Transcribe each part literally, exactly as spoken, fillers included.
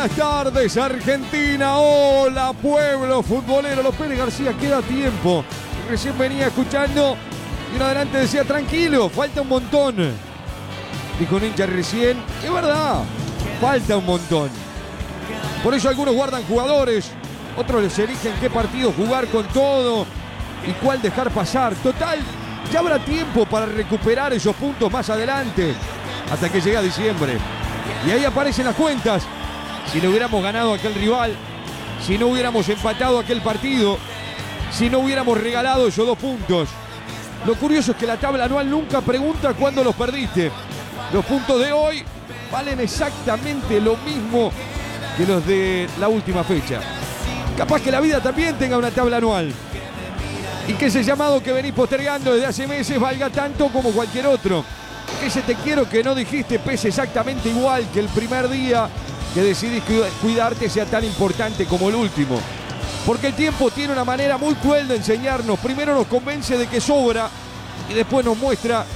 buenas tardes Argentina, hola pueblo futbolero. Los Pérez García, queda tiempo. Recién venía escuchando y uno adelante decía tranquilo, falta un montón. Dijo un hincha recién, es verdad, falta un montón. Por eso algunos guardan jugadores, otros les eligen qué partido jugar con todo y cuál dejar pasar. Total, ya habrá tiempo para recuperar esos puntos más adelante, hasta que llegue a diciembre. Y ahí aparecen las cuentas. Si no hubiéramos ganado a aquel rival, si no hubiéramos empatado aquel partido, si no hubiéramos regalado esos dos puntos. Lo curioso es que la tabla anual nunca pregunta cuándo los perdiste. Los puntos de hoy valen exactamente lo mismo que los de la última fecha. Capaz que la vida también tenga una tabla anual y que ese llamado que venís postergando desde hace meses valga tanto como cualquier otro. Que ese te quiero que no dijiste pese exactamente igual, que el primer día que decidís cuidarte sea tan importante como el último. Porque el tiempo tiene una manera muy cruel de enseñarnos. Primero nos convence de que sobra y después nos muestra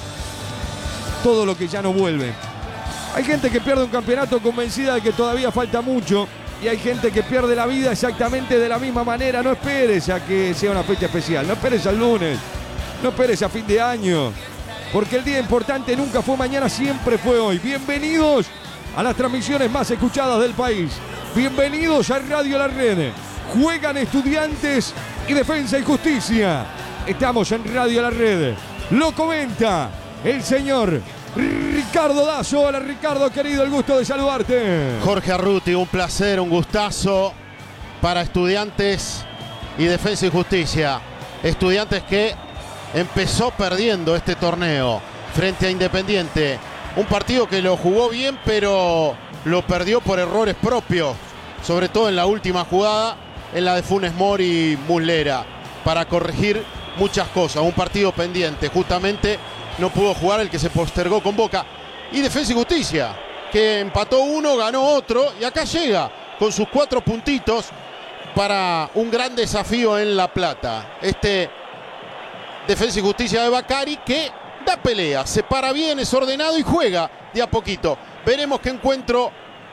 todo lo que ya no vuelve. Hay gente que pierde un campeonato convencida de que todavía falta mucho y hay gente que pierde la vida exactamente de la misma manera. No esperes a que sea una fecha especial, no esperes al lunes, no esperes a fin de año, porque el día importante nunca fue mañana, siempre fue hoy. Bienvenidos a las transmisiones más escuchadas del país. Bienvenidos a Radio La Red. Juegan Estudiantes y Defensa y Justicia. Estamos en Radio La Red. Lo comenta el señor Ricardo Dazo. Hola Ricardo, querido, el gusto de saludarte. Jorge Arruti, un placer, un gustazo para Estudiantes y Defensa y Justicia. Estudiantes que empezó perdiendo este torneo frente a Independiente. Un partido que lo jugó bien, pero lo perdió por errores propios, sobre todo en la última jugada, en la de Funes Mori y Muslera, para corregir muchas cosas. Un partido pendiente, justamente no pudo jugar el que se postergó con Boca. Y Defensa y Justicia, que empató uno, ganó otro, y acá llega con sus cuatro puntitos para un gran desafío en La Plata. Este Defensa y Justicia de Bacari que da pelea, se para bien, es ordenado y juega de a poquito. Veremos qué encuentro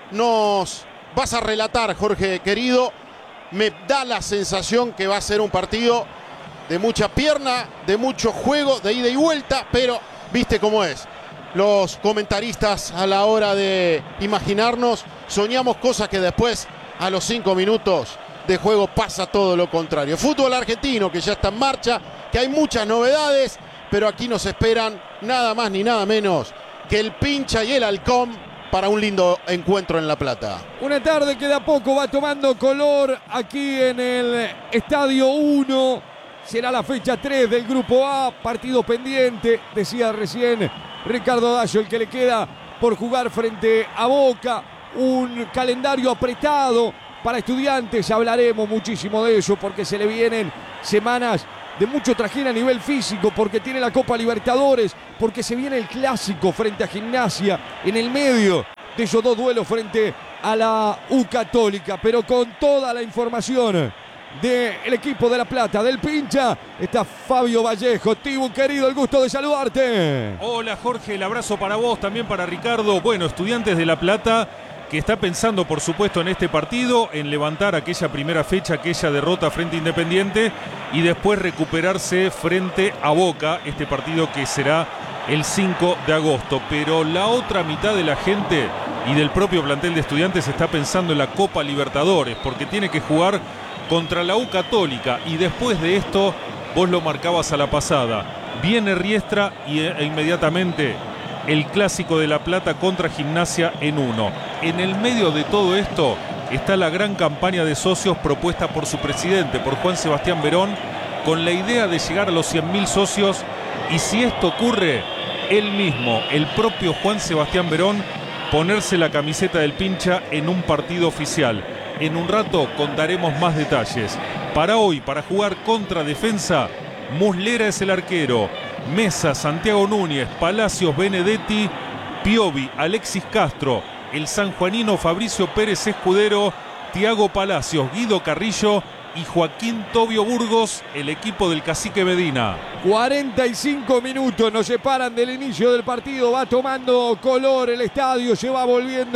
nos vas a relatar, Jorge querido. Me da la sensación que va a ser un partido de mucha pierna, de mucho juego, de ida y vuelta, pero viste cómo es. Los comentaristas, a la hora de imaginarnos, soñamos cosas que después, a los cinco minutos de juego, pasa todo lo contrario. Fútbol argentino que ya está en marcha, que hay muchas novedades, pero aquí nos esperan nada más ni nada menos que el Pincha y el Halcón para un lindo encuentro en La Plata. Una tarde que de a poco va tomando color aquí en el Estadio uno. Será la fecha tres del Grupo A, partido pendiente, decía recién Ricardo Dazo, el que le queda por jugar frente a Boca. Un calendario apretado para Estudiantes, hablaremos muchísimo de eso porque se le vienen semanas de mucho trajín a nivel físico, porque tiene la Copa Libertadores, porque se viene el clásico frente a Gimnasia en el medio de esos dos duelos frente a la U Católica. Pero con toda la información del equipo de La Plata, del Pincha, está Fabio Vallejo. Tibu, querido, el gusto de saludarte. Hola Jorge, el abrazo para vos, también para Ricardo. Bueno, Estudiantes de La Plata, que está pensando por supuesto en este partido, en levantar aquella primera fecha, aquella derrota frente a Independiente y después recuperarse frente a Boca, este partido que será el cinco de agosto. Pero la otra mitad de la gente y del propio plantel de Estudiantes está pensando en la Copa Libertadores, porque tiene que jugar contra la U Católica y después de esto, vos lo marcabas a la pasada, viene Riestra y e inmediatamente el clásico de La Plata contra Gimnasia en uno. En el medio de todo esto está la gran campaña de socios propuesta por su presidente, por Juan Sebastián Verón, con la idea de llegar a los cien mil socios, y si esto ocurre, él mismo, el propio Juan Sebastián Verón, ponerse la camiseta del Pincha en un partido oficial. En un rato contaremos más detalles. Para hoy, para jugar contra Defensa, Muslera es el arquero, Mesa, Santiago Núñez, Palacios, Benedetti, Piovi, Alexis Castro, el sanjuanino Fabricio Pérez Escudero, Tiago Palacios, Guido Carrillo y Joaquín Tobio Burgos, el equipo del Cacique Medina. cuarenta y cinco minutos nos separan del inicio del partido. Va tomando color el estadio, se va volviendo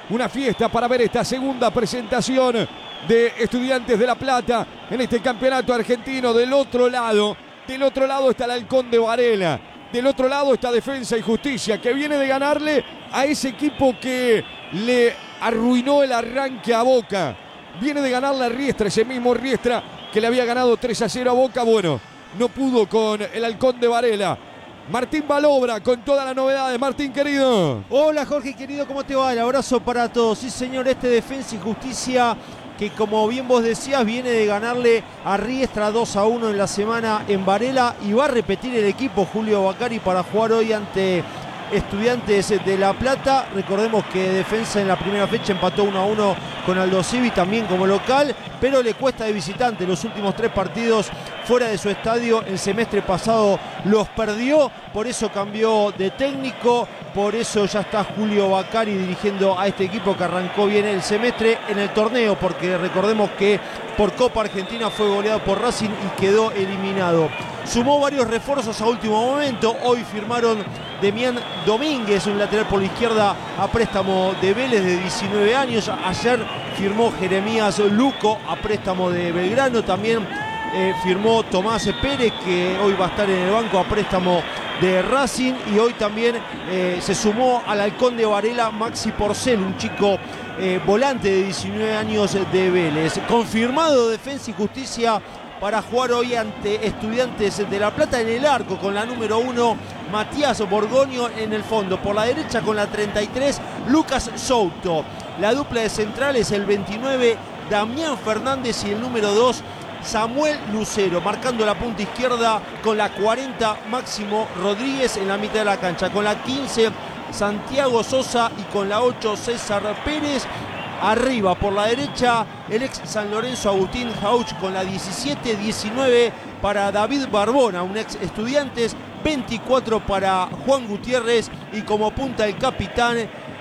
una fiesta para ver esta segunda presentación de Estudiantes de La Plata en este campeonato argentino. Del otro lado, del otro lado está el Halcón de Varela. Del otro lado está Defensa y Justicia, que viene de ganarle a ese equipo que le arruinó el arranque a Boca. Viene de ganarle a Riestra, ese mismo Riestra que le había ganado tres a cero a Boca. Bueno, no pudo con el Halcón de Varela. Martín Balobra con todas las novedades. Martín, querido. Hola, Jorge, querido, ¿cómo te va? El abrazo para todos. Sí, señor, este Defensa y Justicia que, como bien vos decías, viene de ganarle a Riestra dos a uno en la semana en Varela y va a repetir el equipo Julio Bacari para jugar hoy ante Estudiantes de La Plata. Recordemos que Defensa en la primera fecha empató uno a uno con Aldo Civi también como local, pero le cuesta de visitante. Los últimos tres partidos fuera de su estadio el semestre pasado los perdió, por eso cambió de técnico, por eso ya está Julio Bacari dirigiendo a este equipo que arrancó bien el semestre en el torneo, porque recordemos que por Copa Argentina fue goleado por Racing y quedó eliminado. Sumó varios refuerzos a último momento. Hoy firmaron Demián Domínguez, un lateral por la izquierda a préstamo de Vélez de diecinueve años. Ayer firmó Jeremías Luco a préstamo de Belgrano. También eh, firmó Tomás Pérez, que hoy va a estar en el banco a préstamo de Racing. Y hoy también eh, se sumó al Halcón de Varela Maxi Porcel, un chico eh, volante de diecinueve años de Vélez. Confirmado Defensa y Justicia para jugar hoy ante Estudiantes de La Plata en el arco con la número uno, Matías Borgoño. En el fondo, por la derecha con la treinta y tres, Lucas Souto. La dupla de centrales, el veintinueve, Damián Fernández, y el número dos, Samuel Lucero. Marcando la punta izquierda con la cuarenta, Máximo Rodríguez. En la mitad de la cancha con la quince, Santiago Sosa, y con la ocho, César Pérez. Arriba por la derecha el ex San Lorenzo Agustín Jauch con la diecisiete, diecinueve para David Barbona, un ex Estudiantes, veinticuatro para Juan Gutiérrez, y como punta el capitán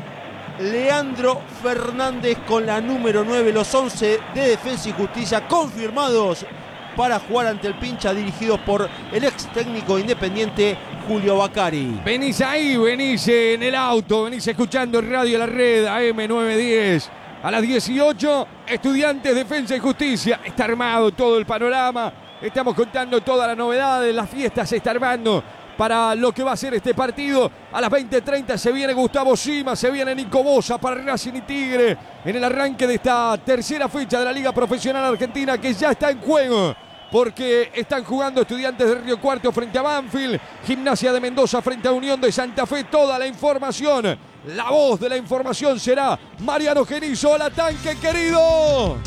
Leandro Fernández con la número nueve. Los once de Defensa y Justicia confirmados para jugar ante el Pincha, dirigidos por el ex técnico independiente Julio Bacari. Venís ahí, venís en el auto, venís escuchando Radio La Red A M novecientos diez. A las dieciocho, Estudiantes, Defensa y Justicia. Está armado todo el panorama. Estamos contando todas las novedades. La fiesta se está armando para lo que va a ser este partido. A las veinte treinta se viene Gustavo Sima, se viene Nico Bosa para Racing y Tigre en el arranque de esta tercera fecha de la Liga Profesional Argentina, que ya está en juego, porque están jugando Estudiantes de Río Cuarto frente a Banfield, Gimnasia de Mendoza frente a Unión de Santa Fe. Toda la información, la voz de la información será Mariano Genizo. Hola, Tanque, querido.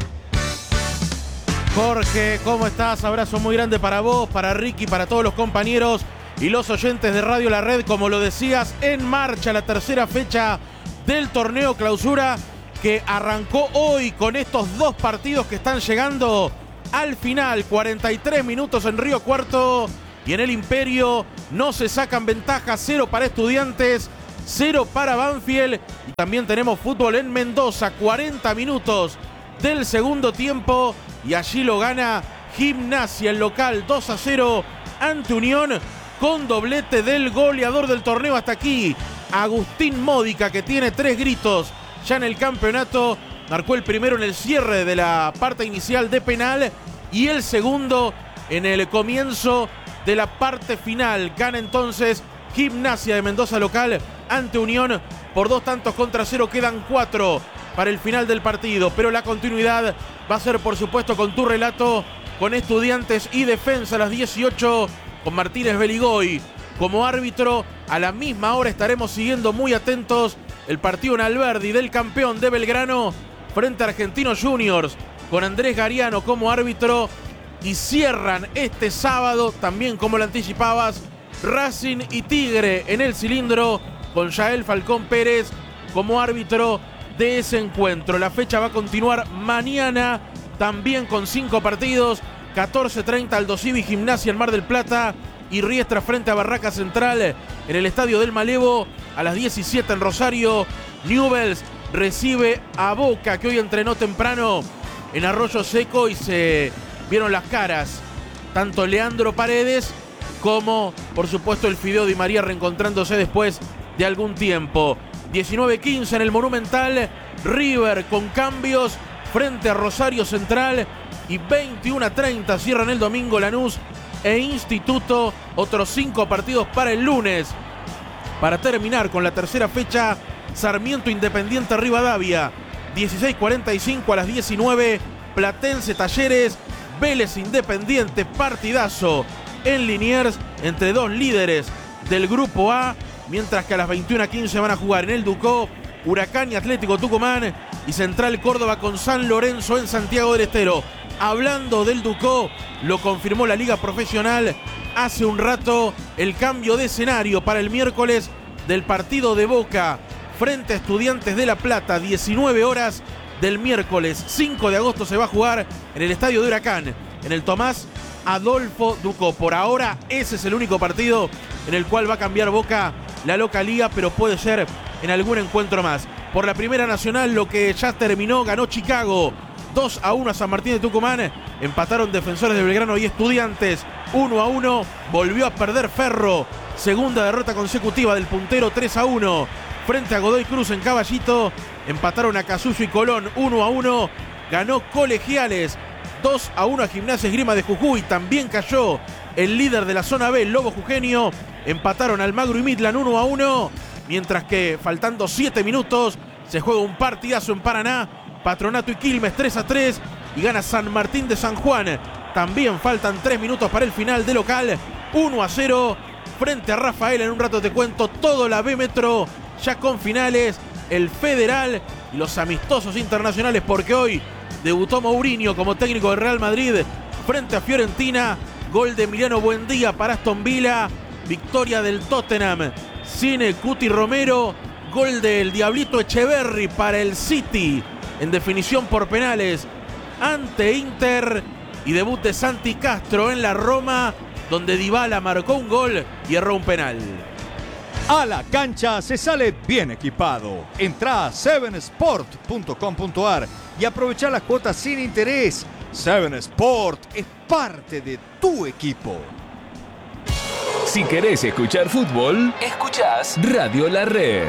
Jorge, ¿cómo estás? Abrazo muy grande para vos, para Ricky, para todos los compañeros y los oyentes de Radio La Red. Como lo decías, en marcha la tercera fecha del torneo clausura, que arrancó hoy con estos dos partidos que están llegando al final. cuarenta y tres minutos en Río Cuarto, y en el Imperio no se sacan ventajas. Cero para Estudiantes, cero para Banfield. Y también tenemos fútbol en Mendoza, cuarenta minutos del segundo tiempo, y allí lo gana Gimnasia, el local, dos a cero ante Unión, con doblete del goleador del torneo hasta aquí, Agustín Módica, que tiene tres gritos ya en el campeonato. Marcó el primero en el cierre de la parte inicial de penal y el segundo en el comienzo de la parte final. Gana entonces Gimnasia de Mendoza local ante Unión por dos tantos contra cero. Quedan cuatro para el final del partido, pero la continuidad va a ser, por supuesto, con tu relato, con Estudiantes y Defensa a las dieciocho, con Martínez Beligoy como árbitro. A la misma hora estaremos siguiendo muy atentos el partido en Alberdi del campeón de Belgrano frente a Argentinos Juniors, con Andrés Gariano como árbitro. Y cierran este sábado, también como lo anticipabas, Racing y Tigre en el cilindro, con Yael Falcón Pérez como árbitro de ese encuentro. La fecha va a continuar mañana, también con cinco partidos. catorce treinta Aldo Civi Gimnasia en Mar del Plata, y Riestra frente a Barraca Central en el Estadio del Malevo. A las diecisiete en Rosario, Newell's recibe a Boca, que hoy entrenó temprano en Arroyo Seco, y se vieron las caras tanto Leandro Paredes como, por supuesto, el Fideo Di María, reencontrándose después de algún tiempo. diecinueve quince en el Monumental, River con cambios frente a Rosario Central. Y veintiuno treinta cierran el domingo Lanús e Instituto. Otros cinco partidos para el lunes. Para terminar con la tercera fecha, Sarmiento Independiente Rivadavia. dieciséis cuarenta y cinco a las diecinueve. Platense Talleres, Vélez Independiente, partidazo en Liniers entre dos líderes del Grupo A. Mientras que a las veintiuno quince van a jugar en el Ducó Huracán y Atlético Tucumán y Central Córdoba con San Lorenzo en Santiago del Estero. Hablando del Ducó, lo confirmó la Liga Profesional hace un rato, el cambio de escenario para el miércoles del partido de Boca frente a Estudiantes de La Plata, diecinueve horas del miércoles cinco de agosto se va a jugar en el Estadio de Huracán, en el Tomás Adolfo Ducó. Por ahora ese es el único partido en el cual va a cambiar Boca la localía, pero puede ser en algún encuentro más. Por la Primera Nacional, lo que ya terminó, ganó Chicago dos a uno a San Martín de Tucumán. Empataron Defensores de Belgrano y Estudiantes uno a uno. Volvió a perder Ferro. Segunda derrota consecutiva del puntero, tres a uno. Frente a Godoy Cruz en Caballito. Empataron a Casuyo y Colón uno a uno. Ganó Colegiales dos a uno a Gimnasia Esgrima de Jujuy. También cayó el líder de la zona B, el Lobo Jujeño. Empataron Almagro y Midland uno a uno. Mientras que faltando siete minutos se juega un partidazo en Paraná. Patronato y Quilmes tres a tres y gana San Martín de San Juan. También faltan tres minutos para el final de local. uno a cero frente a Rafael. En un rato te cuento todo la B Metro ya con finales, el Federal y los amistosos internacionales, porque hoy debutó Mourinho como técnico de Real Madrid frente a Fiorentina. Gol de Emiliano Buendía para Aston Villa. Victoria del Tottenham sin el Cuti Romero. Gol del Diablito Echeverri para el City en definición por penales ante Inter. Y debut de Santi Castro en la Roma, donde Dybala marcó un gol y erró un penal. A la cancha se sale bien equipado. Entra a seven sport punto com punto a r y aprovecha las cuotas sin interés. Seven Sport es parte de tu equipo. Si querés escuchar fútbol, escuchás Radio La Red.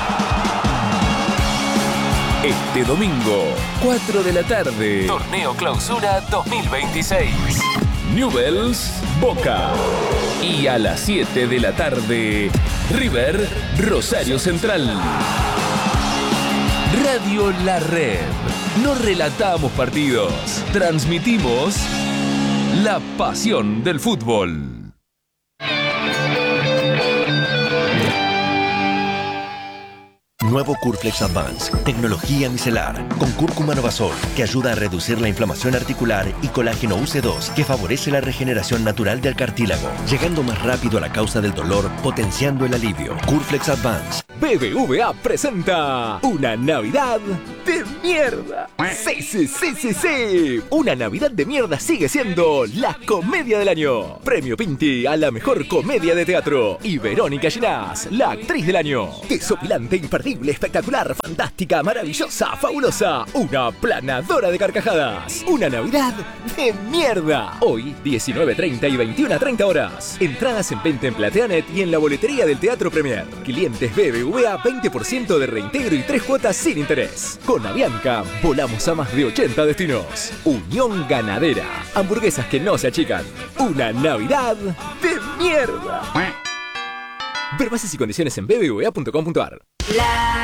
Este domingo, cuatro de la tarde, Torneo Clausura dos mil veintiséis. Newell's Boca. Y a las siete de la tarde, River Rosario Central. Radio La Red. No relatamos partidos, transmitimos la pasión del fútbol. Nuevo Curflex Advance, tecnología micelar, con cúrcuma novazol, que ayuda a reducir la inflamación articular, y colágeno U C dos, que favorece la regeneración natural del cartílago, llegando más rápido a la causa del dolor, potenciando el alivio. Curflex Advance. B B V A presenta una Navidad de mierda. Sí, sí, sí, sí, sí. Una Navidad de mierda sigue siendo la comedia del año. Premio Pinti a la mejor comedia de teatro. Y Verónica Ginás, la actriz del año. Desopilante, imperdible, espectacular, fantástica, maravillosa, fabulosa. Una planadora de carcajadas. Una Navidad de mierda. Hoy, diecinueve treinta y veintiuno treinta horas. Entradas en venta en Plateanet y en la boletería del Teatro Premier. Clientes B B V A, veinte por ciento de reintegro y tres cuotas sin interés. Con Avianca, volamos a más de ochenta destinos. Unión Ganadera. Hamburguesas que no se achican. Una Navidad de mierda. Ver bases y condiciones en b b v a punto com punto a r.